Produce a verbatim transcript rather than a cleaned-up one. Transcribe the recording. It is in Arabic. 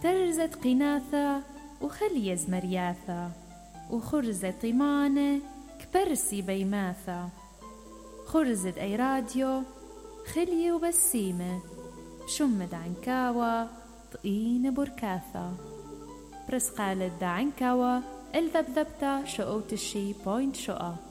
ترزت قناثة وخلي زمرياثة، وخرزة طيمانة كبرسي بيماثة، خرزت أي راديو خلي وبسيمة، شمد عنكاوة طقين بركاثة، برس قالت دا عنكاوة الذبذبتا شقوت الشي بوينت شقا.